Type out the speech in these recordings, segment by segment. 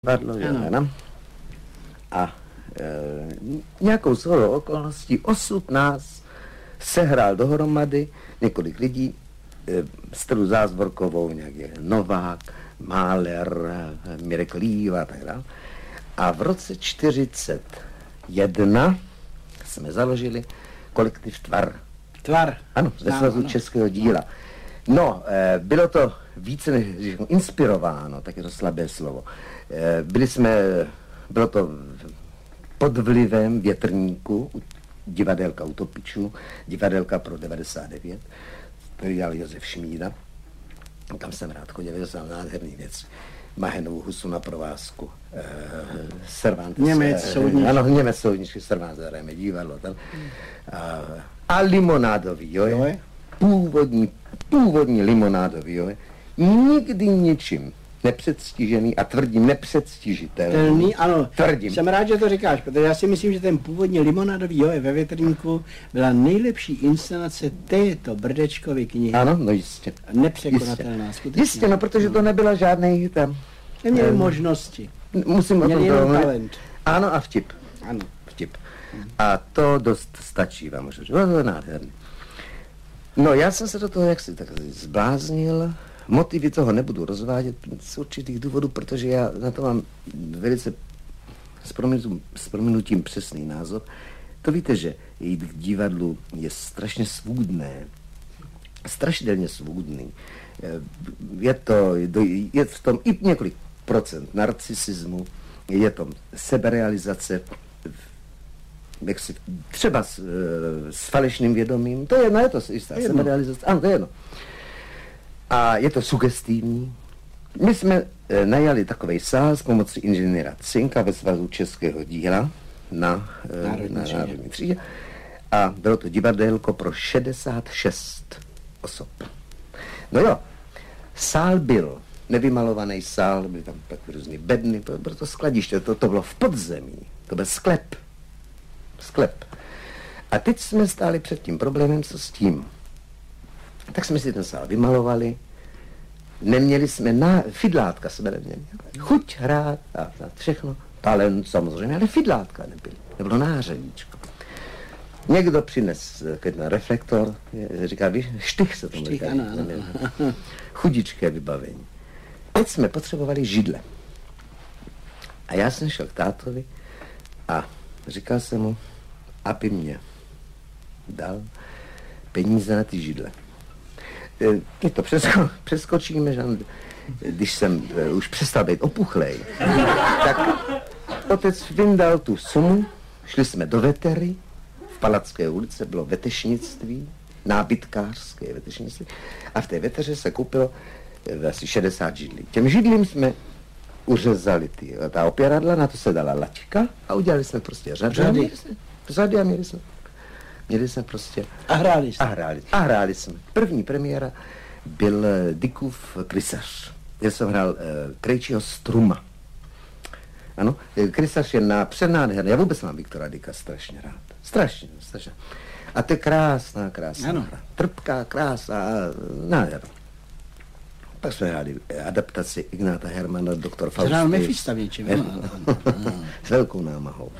divadlo, ano. A nějakou shodou okolností osud nás sehrál dohromady několik lidí, Stelu Zázvorkovou, nějaký Novák, Máler, Mirek Líva a tak dále. A v roce 1941 jsme založili kolektiv Tvar. Tvar? Ano, ze Svazu českého díla. No, bylo to více než inspirováno, tak je to slabé slovo. Bylo to pod vlivem Větrníku, divadelka Utopičů, divadelka pro 99, který dělal Josef Šmída. Tam jsem rád chodil, viděl jsem nádherný věc. Mahenovou husu na provázku. Cervantes. Němec soudničky. Ano, Němec soudničky, Cervantes, hrajeme divadlo. A limonádový, jo? Původní limonádový, jo? Nikdy ničím nepředstižený a tvrdím nepředstižitelný. Ano, tvrdím. Jsem rád, že to říkáš, protože já si myslím, že ten původní limonádový Joe ve Větrníku byla nejlepší inscenace této Brdečkovy knihy. Ano, no jistě. Nepřekonatelná, skutečně. Jistě, no, protože to nebyla žádný tam. Neměli možnosti. Musím o tom talent. Ano, a vtip. Ano. Vtip. A to dost stačí vám, můžu říct. To je nádherný. No, já jsem se do toho jaksi tak zbláznil. Motivy toho nebudu rozvádět z určitých důvodů, protože já na to mám velice s prominutím přesný názor. To víte, že jít k divadlu je strašně svůdné. Strašidelně svůdný. Je v tom i několik procent narcisismu, je to seberealizace, třeba s falešným vědomím, to je jedno, je to jistá seberealizace, ano, to je jedno. A je to sugestivní. My jsme najali takovej sál s pomocí inženýra Cinka ve Svazu českého díla na Národní třídě. A bylo to divadelko pro 66 osob. No jo, sál byl nevymalovaný sál, byly tam tak různý bedny, bylo to skladiště, to bylo v podzemí, to byl sklep. A teď jsme stáli před tím problémem, co s tím. Tak jsme si ten sál vymalovali, neměli jsme, fidlátka jsme neměli, chuť hrát a všechno, talent samozřejmě, ale fidlátka nebyly, nebylo nářadíčko. Někdo přines ten reflektor, říká, víš, štych se tomu říká, chudičké vybavení. Teď jsme potřebovali židle. A já jsem šel k tátovi a říkal jsem mu, aby mě dal peníze na ty židle. My to přeskočíme, že když jsem už přestal být opuchlej, tak otec vyndal tu sumu, šli jsme do Vetery, v Palacké ulici bylo vetešnictví, nábytkářské vetešnictví, a v té Veteře se koupilo asi 60 židlí. Těm židlím jsme uřezali ta opěradla, na to se dala laťka a udělali jsme prostě řady a měli jsme prostě... A hráli jsme. První premiéra byl Dickův Krysař. Já jsem hrál Krejčího Struma. Ano, Krysař je přenádherný. Já vůbec mám Viktora Dicka strašně rád. Strašně. A to je krásná hra. Trpká, krásná, nádherná. Pak jsme hráli adaptaci Ignáta Hermana, doktor Faust. Hrál Mefista většinou. S velkou námahou.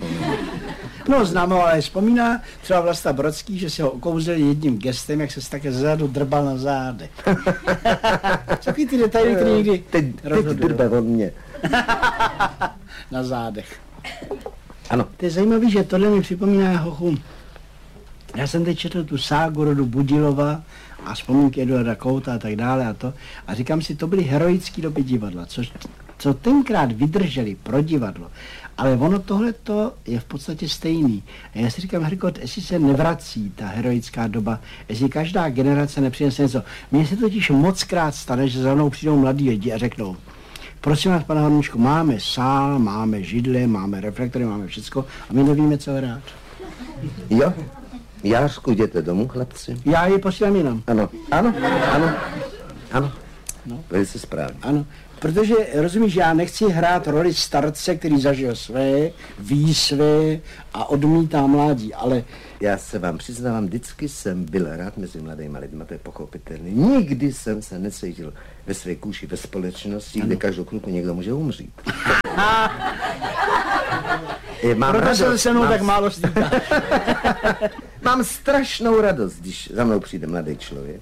No, známo, ale vzpomíná třeba Vlasta Brodský, že si ho okouzeli jedním gestem, jak se se také zezadu drbal na zádech. Takový ty detaily, které někdy teď drbe on mě. Na zádech. Ano. To je zajímavé, že tohle mi připomíná hochu. Já jsem teď četl tu ságu rodu Budilova a vzpomínky Eduarda Kouta a tak dále a to. A říkám si, to byly heroické doby divadla, co tenkrát vydrželi pro divadlo. Ale ono tohleto je v podstatě stejný. A já si říkám, Herkot, jestli se nevrací ta heroická doba, jestli každá generace nepřinese něco. Mně se totiž mockrát stane, že za mnou přijdou mladí lidi a řeknou, prosím vás, pane Horníčku, máme sál, máme židle, máme reflektory, máme všecko a my nevíme, co hrát. Jo. Jářku, jděte domů, chlapci. Já ji posílám jinam. Ano. No. Velice správně. Ano, protože, rozumíš, já nechci hrát roli starce, který zažil své, ví své a odmítá mládí, ale... Já se vám přiznávám, vždycky jsem byl rád mezi mladými lidmi, to je pochopitelné. Nikdy jsem se necítil ve své kůži, ve společnosti, kde každou chvilku někdo může umřít. Proto se se mnou tak málo stýká. Mám strašnou radost, když za mnou přijde mladý člověk.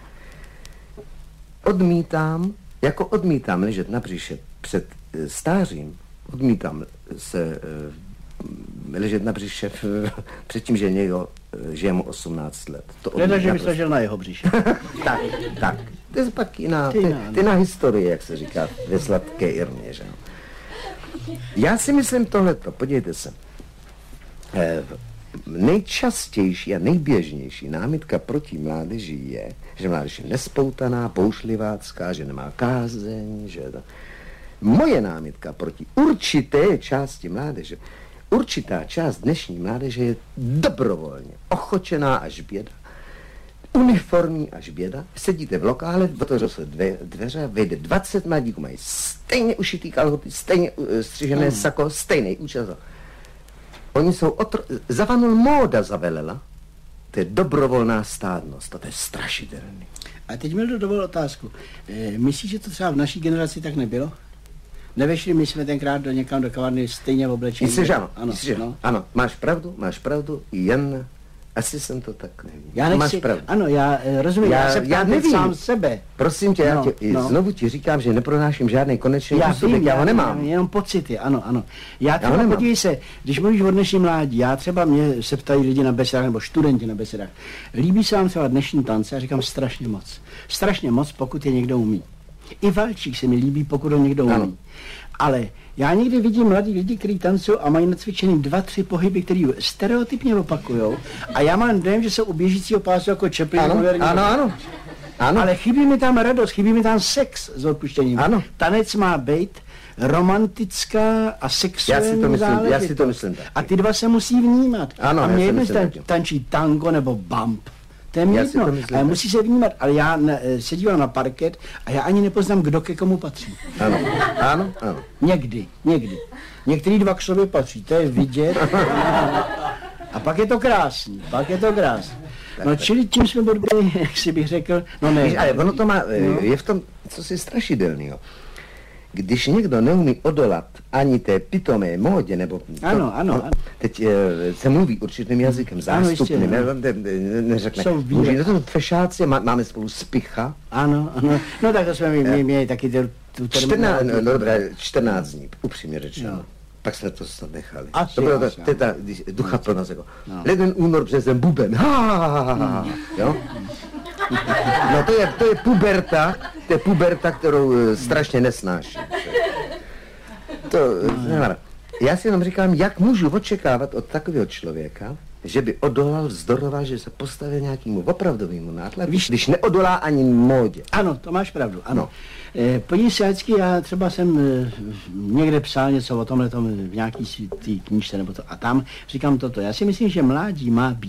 Odmítám ležet na břiše před stářím, odmítám se ležet na břiše před tím, že že je mu 18 let. Hleda, že bys ležel na jeho břiše. tak. To je pak jiná historie, jak se říká ve sladké Irmě, že? Já si myslím tohleto, podívejte se. Nejčastější a nejběžnější námitka proti mládeži je, že mládež je nespoutaná, boušlivácká, že nemá kázeň, že... Moje námitka proti určité části mládeže, určitá část dnešní mládeže je dobrovolně ochočená až běda, uniformní až běda. Sedíte v lokále, otevřou se dveře, vejde 20 mladíků, mají stejně ušitý kalhoty, stejně střižené sako, stejný účes. Oni jsou zavanul móda zavelela. To je dobrovolná stádnost, to je strašidelný. A teď mi dovol otázku. Myslíš, že to třeba v naší generaci tak nebylo? Nevešli my jsme tenkrát někam do kavárny stejně v oblečení? Myslíš, ano, ano, máš pravdu, jen asi jsem to tak neviděl. Já nechci, máš pravdu. Ano, já rozumím, já se ptám teď sám sebe. Prosím tě, znovu ti říkám, že nepronáším žádný konečný úsudek, já ho nemám. Jenom pocity, ano. Já třeba, podívej se, když mluvíš o dnešní mládí, já třeba mě se ptají lidi na besedách, nebo studenti na besedách, líbí se vám třeba dnešní tance? Já říkám strašně moc, pokud je někdo umí. I valčík se mi líbí, pokud ho někdo umí. Ano. Ale já někdy vidím mladí lidi, kteří tancují a mají nacvičený 2-3 pohyby, který stereotypně opakujou. A já mám dojem, že jsou u běžícího pásu jako Chaplin. Ano. Ale chybí mi tam radost, chybí mi tam sex s odpuštěním. Ano. Tanec má být romantická a sexuální záležitost. Já si to myslím taky. A ty dva se musí vnímat. Ano, a mě jedno tančí tango nebo bump. To je jedno, ale musí se vnímat, ale já se dívám na parket a já ani nepoznám, kdo ke komu patří. Ano. Někdy. Některý dva k sobě patří, to je vidět. A pak je to krásný. No čili tím jsme byli, jak si bych řekl, Ale ono to má, je v tom, co si strašidelného. Když někdo neumí odolat ani té pitomé módě, nebo... Ano. Teď se mluví určitým jazykem, zástupným, neřekne. Mluví na tom fešáci, máme spolu spicha. Ano. No tak to jsme měli taky tu 14 dní, upřímně řečeno. No. Pak jsme to snad nechali. Asi, to bylo ta ducha plnost, jako leden, únor, březen, buben, jo? No to je puberta, kterou strašně nesnáším. Já si jenom říkám, jak můžu očekávat od takového člověka, že by odolal, vzdoroval, že se postavil nějakému opravdovému nátlaku, když neodolá ani módě. Ano, to máš pravdu, ano. Podívej se, vždycky já třeba jsem někde psal něco o tomhle v nějaký tý knížce nebo to, a tam říkám toto. Já si myslím, že mládí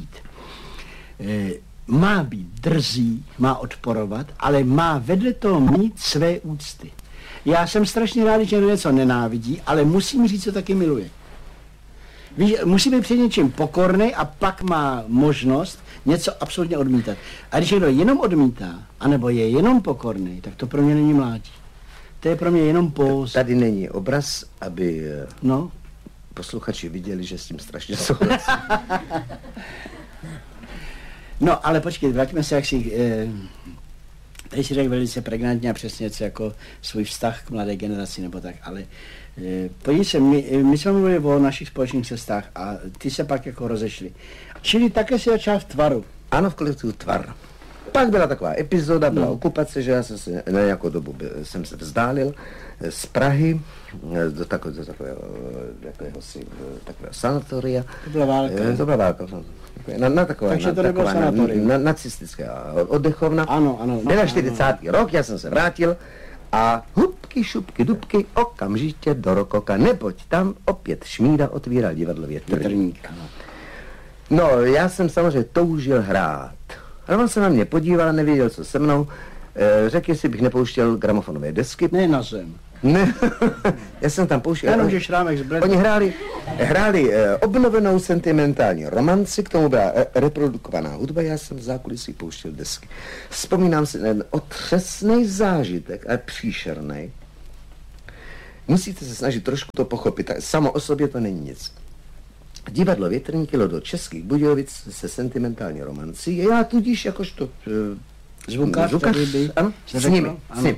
má být drzí, má odporovat, ale má vedle toho mít své úcty. Já jsem strašně rád, že něco nenávidí, ale musím říct, co taky miluje. Víš, musí být před něčím pokorný a pak má možnost něco absolutně odmítat. A když někdo jenom odmítá, anebo je jenom pokorný, tak to pro mě není mládí. To je pro mě jenom póz. Tady není obraz, aby posluchači viděli, že s tím strašně souhlasí. No, ale počkej, vraťme se, jak si... Tady si řekl velice pregnantně a přesně něco jako svůj vztah k mladé generaci nebo tak, ale podívej se, my jsme mluvili o našich společných cestách a ty se pak jako rozešli. Čili také si začal v Tvaru. Ano, v kolektivu Tvar. Pak byla taková epizoda, byla okupace, že já jsem se na nějakou dobu jsem se vzdálil z Prahy do takového sanatoria. To byla válka. To byla válka. Takže to nebylo sanatorium. Nacistická oddechovna. Ano. 41. rok, já jsem se vrátil a hubky, šupky, dubky, okamžitě do Rokoka, neboť tam opět Šmída otvíral divadlo Větrník. No, já jsem samozřejmě toužil hrát. Ale on se na mě podíval, nevěděl, co se mnou Řekl, jestli bych nepouštěl gramofonové desky. Ne na zem. Ne, já jsem tam pouštěl. Jenomže Šrámek z Bledna. Oni hráli obnovenou sentimentální romanci, k tomu byla reprodukovaná hudba, já jsem v zákulisí pouštěl desky. Vzpomínám si na otřesný zážitek, ale příšerný. Musíte se snažit trošku to pochopit, samo o sobě to není nic. Divadlo Větrník jelo do Českých Budějovic se sentimentální romancí, já tudíž jakožto Zvukař, ano, s ním.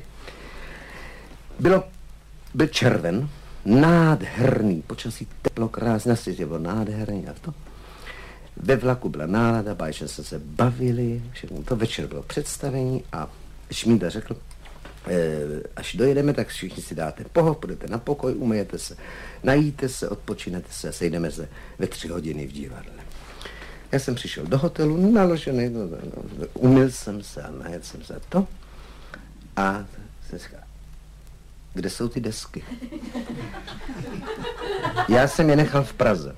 Byl červen, nádherný, počasí teplo, krásné, na světě bylo nádherný a to. Ve vlaku byla nálada, báječně jsme se bavili, všechno to, večer bylo představení a Šmída řekl, až dojedeme, tak všichni si dáte poho, půjdete na pokoj, umyjete se, najíte se, odpočinete se a sejdeme se ve 3 hodiny v divadle. Já jsem přišel do hotelu, naložený, umyl jsem se a najedl jsem se to a jsem říkal, kde jsou ty desky? Já jsem je nechal v Praze.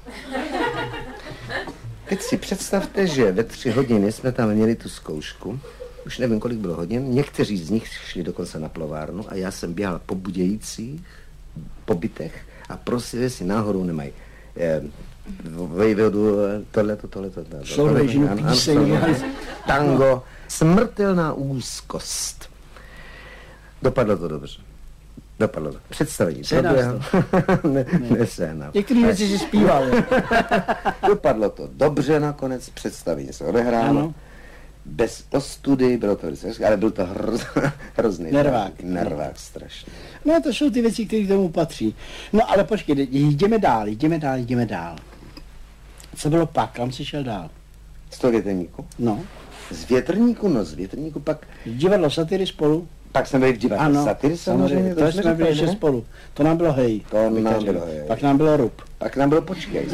Teď si představte, že ve 3 hodiny jsme tam měli tu zkoušku, už nevím, kolik bylo hodin, někteří z nich šli dokonce na plovárnu a já jsem běhal po Budějicích, po bytech a prosili, jestli náhodou nemají vejvodu, tohleto. Tango, smrtelná úzkost. Dopadlo to dobře. Dopadlo to. Představení. Nesehnal. Některé věci si zpíval. Dopadlo to dobře nakonec, představení se odehrálo. Bez ostudy, bylo to velice, ale byl to hrozný nervák strašný. No to jsou ty věci, které k tomu patří. No ale počkej, jdeme dál. Co bylo pak, kam jsi šel dál? Z toho Větrníku? No. Z Větrníku pak... Divadlo Satyry spolu? Pak jsme byli v divadle Satyry samozřejmě. To jsme byli ještě spolu. To nám bylo hej. Pak nám bylo Rub. Pak nám bylo počkej.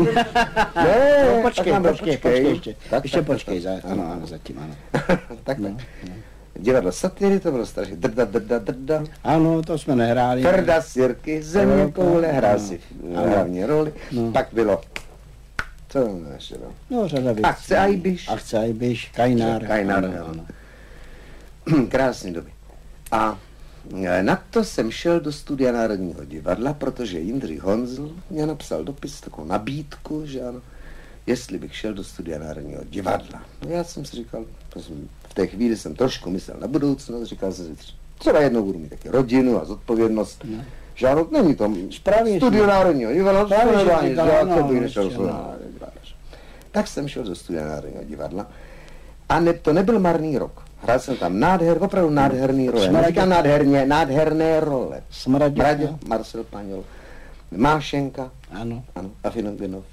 Počkej. Ano, zatím, ano. Tak. Divadlo Satyry, to bylo strašně drda. Ano, to jsme nehráli. Trda, sirky, země, koule, hrál si hlavní roli. Pak bylo... Co tam ještě bylo? No, řada věcí. Akce Ajbiš, Kajnár. Ano. Krásný doby. A na to jsem šel do studia Národního divadla, protože Jindřich Honzl mě napsal dopis, takovou nabídku, že ano, jestli bych šel do studia Národního divadla. No já jsem si říkal, v té chvíli jsem trošku myslel na budoucnost, říkal jsem si, třeba jednou budu mít taky rodinu a zodpovědnost. No. Že ano, není to studio Národního divadla, tak jsem šel do studia Národního divadla a to nebyl marný rok. Hrál jsem tam opravdu nádherný role. Říkám nádherné role. Smradě, Marcel Paňol, Mášenka, ano. Afinogenov,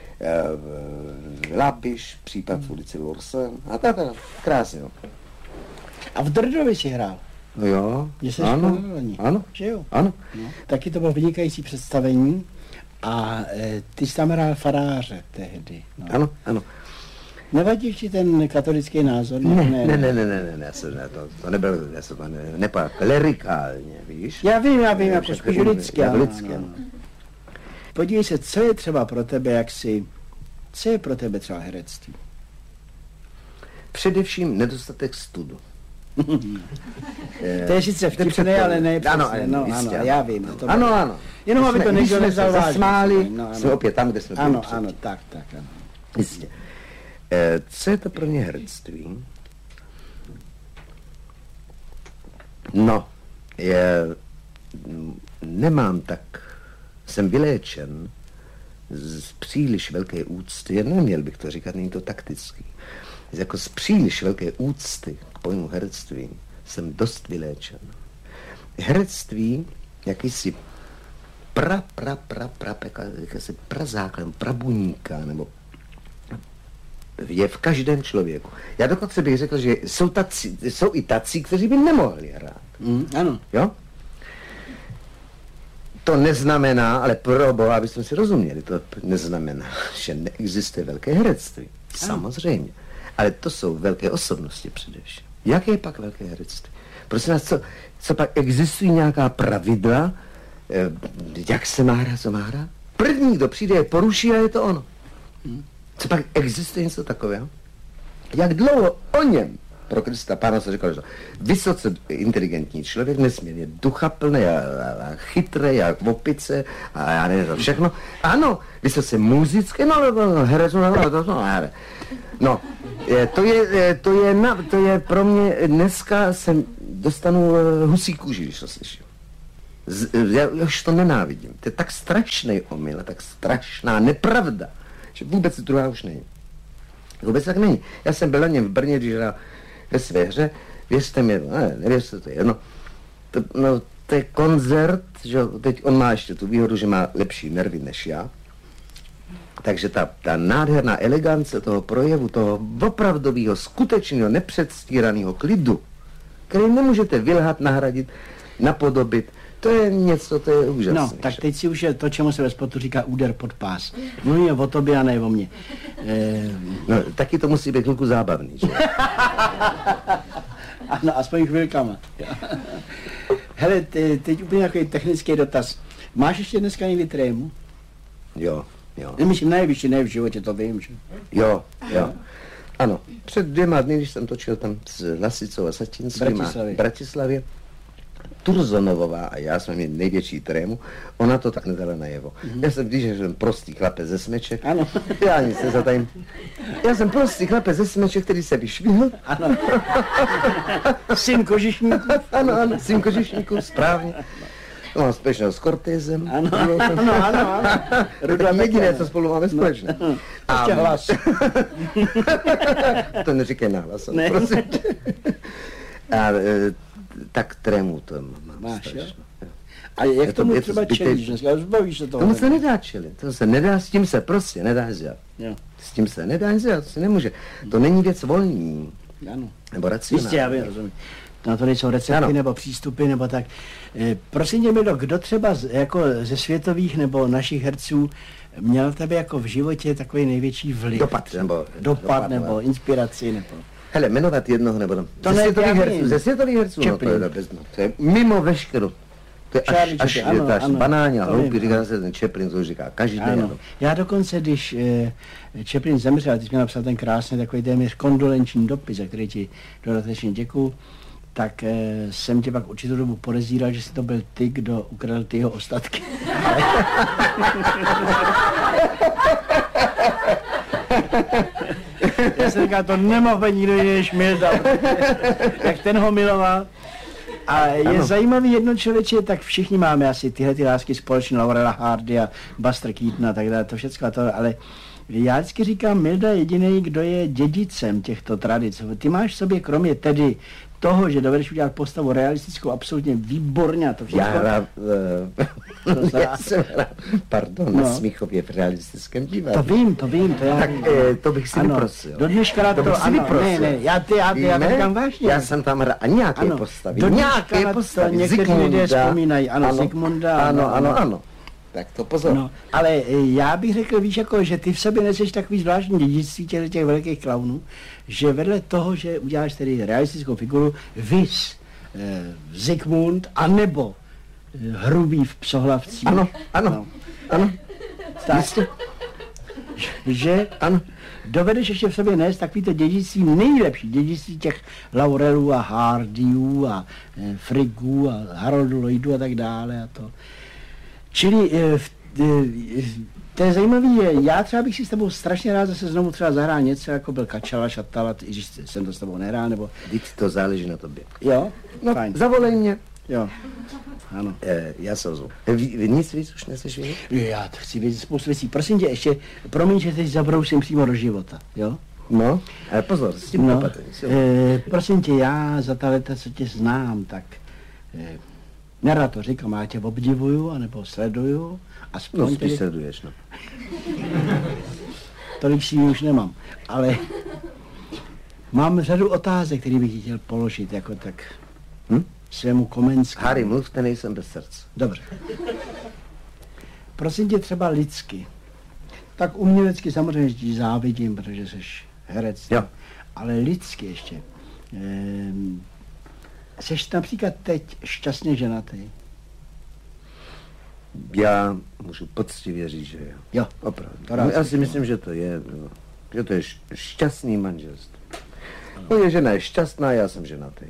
Labiš, případ v ulici Lorsen a tak, krásně. A v Drdovi si hrál? No jo, ano. Že jo? Ano. No. Taky to bylo vynikající představení a ty jsi tam hrál faráře tehdy. No. Ano. Nevadí ti ten katolický názor? Ne, to nebylo, nebylo klerikálně, víš? Já vím, jako spíš lidsky. Ano. Podívej se, co je třeba pro tebe, co je pro tebe třeba herectví? Především nedostatek studu. To je sice vtipné, ale ne přesně. Ano, já vím. Ano. Jenom aby to někdo nezauvážil. Zasmáli, jsme opět tam, kde jsme byli. Ano, tak. Jistě. Co je to pro mě herectví? No, jsem vyléčen z příliš velké úcty, neměl bych to říkat, není to taktický, jako z příliš velké úcty k pojmu herectví jsem dost vyléčen. Herectví, jakýsi prazáklad, prabuníka, nebo je v každém člověku. Já dokonce bych řekl, že jsou i tací, kteří by nemohli hrát. Ano. Jo? To neznamená, ale pro Boha, abychom si rozuměli, to neznamená, že neexistuje velké herectví. Samozřejmě. Ale to jsou velké osobnosti především. Jaké je pak velké herectví? Prosím vás, co pak existují nějaká pravidla, jak se má hrát, co má hrát? První, kdo přijde, je poruší a je to ono. Co pak existuje něco takového? Jak dlouho o něm pro Krista Pána se říkalo, že vysoce inteligentní člověk, nesmírně duchaplný a chytrý a opice a já nevím to všechno. Ano, vysoce muzické, herec, no, to je pro mě, dneska jsem dostanu husí kůži, když to slyším. Já už to nenávidím. To je tak strašný omyl, tak strašná nepravda, že vůbec druhá už není. Vůbec tak není. Já jsem byl na něm v Brně, když hrál ve své hře, věřte mi, nevěřte, to je jedno. To je koncert, že teď on má ještě tu výhodu, že má lepší nervy než já. Takže ta nádherná elegance toho projevu, toho opravdového, skutečného, nepředstíraného klidu, který nemůžete vylhat, nahradit, napodobit, to je něco, to je úžasné. No, tak teď si už je to, čemu se ve spotu říká úder pod pás. Mluví o tobě a ne o mně. No, taky to musí být chvilku zábavný, že? Ano, aspoň chvilkama. Hele, teď úplně nějaký technický dotaz. Máš ještě dneska někdy trému? Jo. Nemyslím, ne v životě, to vím, že? Jo. Ano, před 2 dny, když jsem točil tam s Lasicou a Satinským v Bratislavě, Turzonovová a já jsme měli největší trému, ona to tak nedala najevo. Já jsem, když jsem prostý chlapec ze Smeček, ano. Já nic se zatajím. Já jsem prostý chlapec ze Smeček, který se vyšvihl. Ano. Syn kožišníků. Ano, syn kožišníků, správně. Mám společného s Cortézem. Ano. To je jediné, co spolu máme společné. Ještě hlas. To neříkej nahlas, prosím. Tak trému to mám strašně. A jak tomu třeba čelíš dneska? Zbavíš se toho? Tomu se nedá čelit. To se nedá, s tím se prostě nedá dělat. S tím se nedá dělat, to se nemůže. To není věc volný. Ano. Nebo racionální. Jistě, já vím, rozumím. Na to nejsou recepty nebo přístupy, nebo tak. Prosím tě, Mildo, kdo třeba jako ze světových nebo našich herců měl tebe jako v životě takový největší vliv? Dopad nebo inspiraci, nebo... Hele, jmenovat jednoho nebo to ze světových herců, no, to je mimo veškerou. To je až banální a hloupý, říká se ten Chaplin, to už říká každý den. Já dokonce, když Chaplin zemřel, ty jsi mi napsal ten krásný takový téměř kondolenční dopis, za který ti dodatečně děkuju, tak jsem tě pak určitou dobu podezíral, že jsi to byl ty, kdo ukradl ty jeho ostatky. Já jsem říkal, to nemohl nikdo jiný než Milda, jak ten ho miloval. A je zajímavý jedno člověče, tak všichni máme asi tyhle ty lásky společné, Laurela Hardy a Buster Keaton a tak dále, to všechno to, ale já vždycky říkám, Milda je jediný, kdo je dědicem těchto tradic. Ty máš v sobě, kromě tedy toho, že dovedeš udělat postavu realistickou, absolutně výborně a to všechno. Já jsem hrál, na Smíchově v realistickém divadle. To vím, to já... Tak to bych si vyprosil. Do dneška to bych si vyprosil. Ne, já to říkám vážně. Já jsem tam hrál nějaké postavy. Do nějaké postavy. Někteří lidé vzpomínají, Zikmunda. Ano. Tak to pozor. No, ale já bych řekl, víš, jako, že ty v sobě neseš takový zvláštní dědictví těch velkých klaunů, že vedle toho, že uděláš tedy realistickou figuru, vys Zikmund, anebo Hrubý v Psohlavcích. Ano. Tak, že dovedeš ještě v sobě nést takovýto dědictví, nejlepší dědictví těch Laurelů a Hardyů a Friggů a Haroldu Lloydů a tak dále a to. Čili to je zajímavý, já třeba bych si s tebou strašně rád zase znovu třeba zahrál něco, jako byl Kačala, Šatala, i když jsem to s tebou nehrál, nebo... Vždyť to záleží na tobě. Jo? No, fajn. Zavolej mě. Jo. Ano. Já se ozvu. Nic víc už nechceš vědět? Já to chci vědět spoustu věcí. Prosím tě, ještě, promiň, že teď zabrousím přímo do života, jo? No, ale pozor, s tím opatrně. Prosím tě, já za ta leta, co tě znám, tak... nerad to říkám, já tě obdivuju, anebo sleduju. No, spíš sleduješ, no. Tolik si už nemám, ale mám řadu otázek, které bych chtěl položit, jako tak svému Komenskému. Harry, mluvte, nejsem bez srdce. Dobře. Prosím tě třeba lidsky. Tak umělecky samozřejmě ti závidím, protože jsi herec. Jo. Ale lidsky ještě. Seš například teď šťastně ženatý? Já můžu poctivě říct, že jo. Jo. Opravdu. Já si myslím, že to je šťastný manželství. Moje žena je šťastná, já jsem ženatý.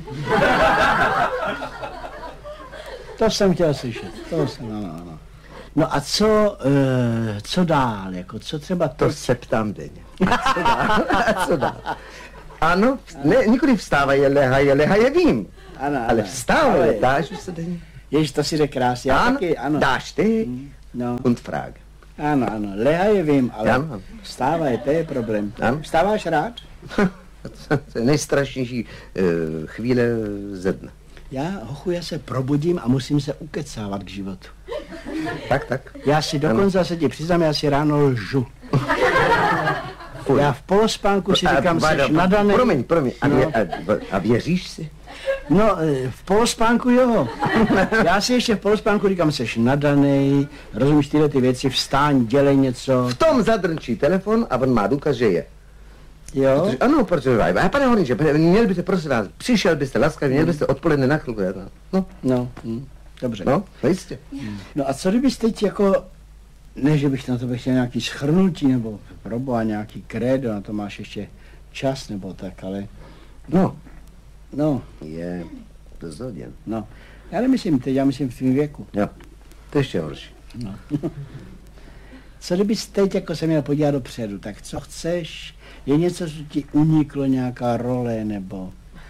To jsem chtěl slyšet. Ano. No a co dál? Jako, co třeba To se ptám denně. Co dál? Ano, ne, nikdy vstávají, lehaje, vím. Ano, ale vstávají, dáš už se denně. Ježiš, to si jde krásně. Já taky, ano. Dáš ty no. und Frage. Ano, lehaje vím, ale ano. vstávají, to je problém. Ano. Vstáváš rád? To je nejstrašnější chvíle ze dne. Já se probudím a musím se ukecávat k životu. Tak. Já si dokonce se ti přiznám, já si ráno lžu. Já v polospánku si říkám, jsi nadaný. Promiň. A věříš si? No, v polospánku jo. Já si ještě v polospánku říkám, jsi nadaný, rozumíš tyhle ty věci, vstáň, dělej něco. V tom zadrčí telefon a on má důkaz, že je. Jo? Protože, a pane Horníče, měl byste, prosím vás, přišel byste laskavě, měl byste odpoledne na chvilku. No, dobře. No, jistě. No a co kdybyste teď jako, ne, že bych na to chtěl nějaký shrnutí, nebo proboha nějaký krédo, na to máš ještě čas, nebo tak, ale... No. Je dost hodin. No, já nemyslím teď, já myslím v tvým věku. Jo, to ještě horší. No. Co kdybys teď jako se měl podívat dopředu, tak co chceš? Je něco, co ti uniklo, nějaká role, nebo...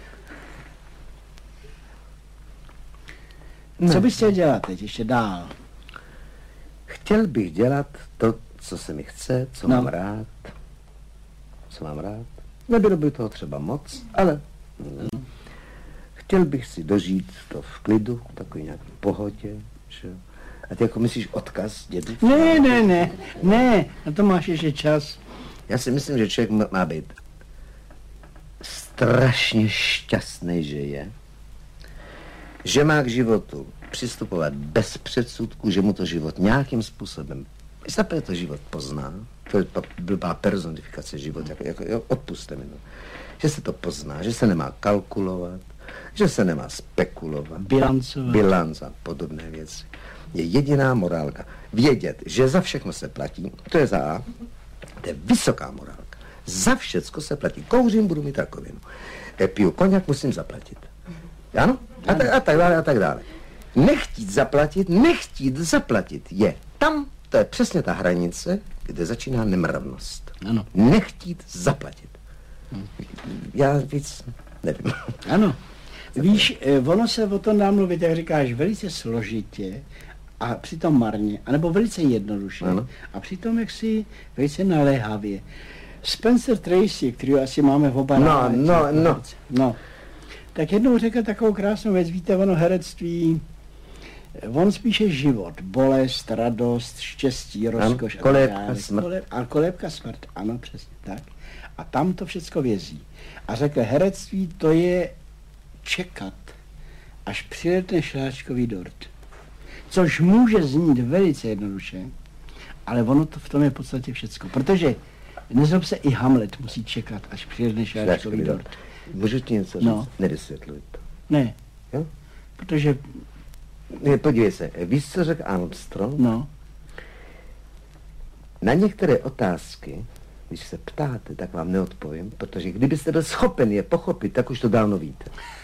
Ne. Co bys chtěl dělat teď ještě dál? Chtěl bych dělat to, co se mi chce, co mám rád. Nebylo by toho třeba moc, ale... Chtěl bych si dožít to v klidu, takový nějaký pohodě, že? A ty jako myslíš odkaz dědu? Ne, na to máš ještě čas. Já si myslím, že člověk má být strašně šťastný, že má k životu přistupovat bez předsudků, že mu to život nějakým způsobem, zaprvé to život pozná, to je blbá personifikace života, jako odpuste mi to, že se to pozná, že se nemá kalkulovat, že se nemá spekulovat, bilanc a podobné věci. Je jediná morálka. Vědět, že za všechno se platí, to je za A, to je vysoká morálka. Za všecko se platí. Kouřím, budu mít rakovinu. Piju koněk, musím zaplatit. Ano? A tak dále. Nechtít zaplatit je tam, to je přesně ta hranice, kde začíná nemravnost. Ano. Nechtít zaplatit. Já víc nevím. Ano. Víš, ono se o tom dá mluvit, jak říkáš, velice složitě a přitom marně, anebo velice jednoduše. Ano. A přitom jaksi velice naléhavě. Spencer Tracy, který asi máme v oba No. Tak jednou řekl takovou krásnou věc, víte, ono herectví, on spíše život, bolest, radost, štěstí, rozkoš. Kolébka, smrt. Ano, přesně tak. A tam to všecko vězí. A řekl, herectví to je čekat, až přiletne šláčkový dort. Což může znít velice jednoduše, ale ono to v tom je v podstatě všecko. Protože nezlob se, i Hamlet musí čekat, až přiletne šláčkový dort. Můžu ti něco říct? Nevysvětluj to. Ne. Jo? Protože... Podívej se, víš, co řekl Armstrong? No. Na některé otázky, když se ptáte, tak vám neodpovím, protože kdybyste byl schopen je pochopit, tak už to dávno víte.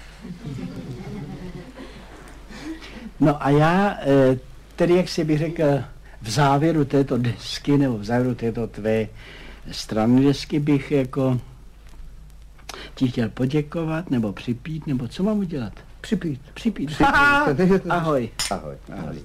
No a já, tedy jak si bych řekl, v závěru této desky, nebo v závěru této tvé strany desky bych jako ti chtěl poděkovat, nebo připít, nebo co mám udělat? Připít. Ahoj. Ahoj.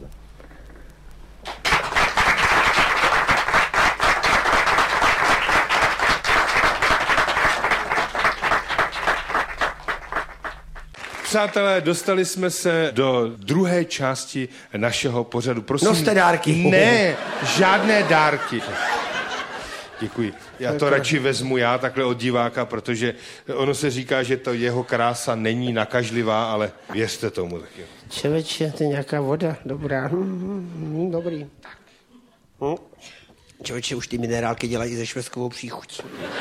Přátelé, dostali jsme se do druhé části našeho pořadu. Prosím, noste dárky. Ne, žádné dárky. Děkuji. Já to radši vezmu já takhle od diváka, protože ono se říká, že to jeho krása není nakažlivá, ale věřte tomu taky. Čeveče, to je nějaká voda, dobrá. Dobrý. Čeveče, už ty minerálky dělají se švestkovou příchuť.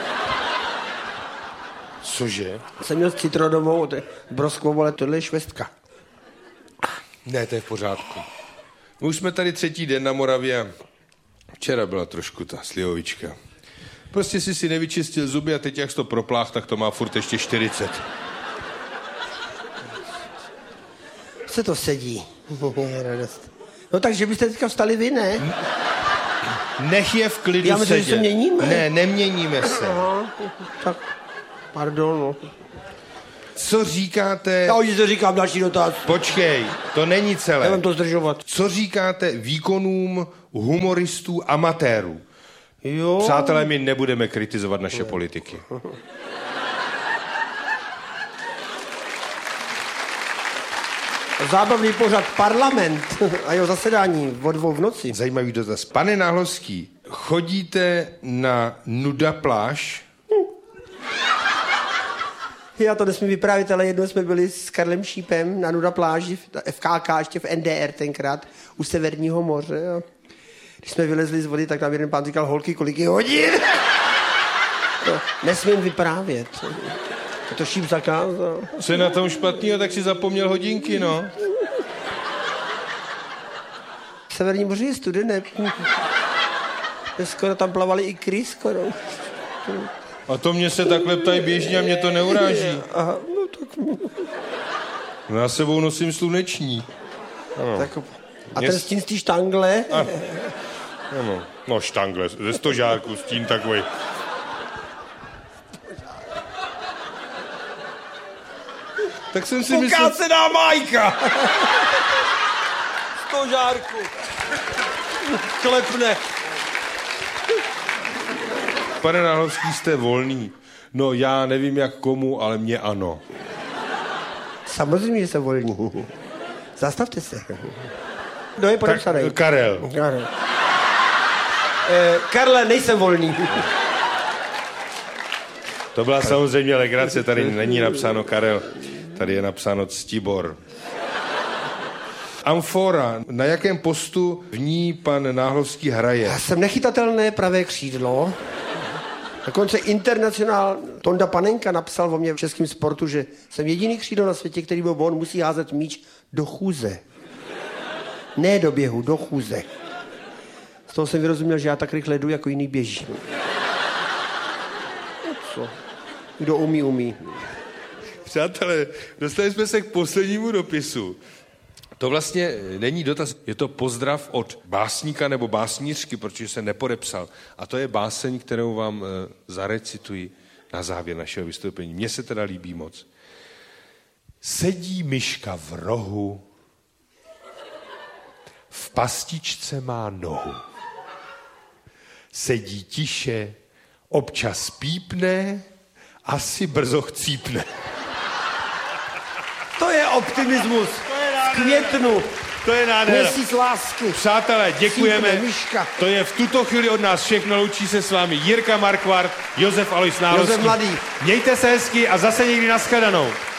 Cože? Jsem měl citronovou, broskovou, ale tohle je švestka. Ne, to je v pořádku. My už jsme tady 3. den na Moravě a včera byla trošku ta slivovička. Prostě si nevyčistil zuby a teď jak jsi to proplách, tak to má furt ještě 40. Se to sedí. Radost. No takže byste teďka vstali vy, ne? Nech je v klidu Já myslím, sedět. že se měníme. Ne, neměníme se. Aha, tak, pardon, no. Co říkáte... Já už to říkám, další dotaz. Počkej, to není celé. Nevím to zdržovat. Co říkáte výkonům humoristů amatérů? Jo. Přátelé, my nebudeme kritizovat naše politiky. Zábavný pořad Parlament a jeho zasedání o 2 v noci. Zajímavý dotaz. Pane Náhlovský, chodíte na nuda pláž? Já to nesmím vyprávět, ale jednou jsme byli s Karlem Šípem na nuda pláži, FKK, ještě v NDR tenkrát, u Severního moře. A když jsme vylezli z vody, tak nám jeden pán říkal, holky, kolik je hodin? To nesmím vyprávět. To Šíp zakázal. Co je na tom špatného, tak si zapomněl hodinky, no. V Severním moři je studené. Skoro tam plavali i ikry, skoro. A to mě se takhle ptají běžně a mě to neuráží. Aha, no tak... No já sebou nosím sluneční. Ano. Tak, a ten stín z té štangle? Ano. No štangle, ze stožárku stín takový. Tak jsem si myslel... se dá Majka! Stožárku. Klepne. Pane Náhlovský, jste volný. No já nevím jak komu, ale mě ano. Samozřejmě, že jsem volný. Zastavte se. Kdo je podepsaný? Karel. Karle, nejsem volný. To byla samozřejmě legrace, tady není napsáno Karel, tady je napsáno Ctibor. Amfora, na jakém postu v ní pan Náhlovský hraje? Já jsem nechytatelné pravé křídlo. Dokonce internacionál Tonda Panenka napsal o mě v českém sportu, že jsem jediný křídlo na světě, který byl on, musí házet míč do chůze. Ne do běhu, do chůze. Z toho jsem vyrozuměl, že já tak rychle jdu, jako jiný běží. Co? Kdo umí, umí. Přátelé, dostali jsme se k poslednímu dopisu. To vlastně není dotaz, je to pozdrav od básníka nebo básnířky, protože se nepodepsal. A to je báseň, kterou vám zarecituji na závěr našeho vystoupení. Mně se teda líbí moc. Sedí myška v rohu, v pastičce má nohu. Sedí tiše, občas pípne, asi brzo chcípne. To je optimismus. V květnu. To je nádhera. Měsíc lásky. Přátelé, děkujeme. Cípne myška. To je v tuto chvíli od nás všechno. Loučí se s vámi Jirka Markvart, Josef Alois Náhlovský. Josef Mladý. Mějte se hezky a zase někdy nashledanou.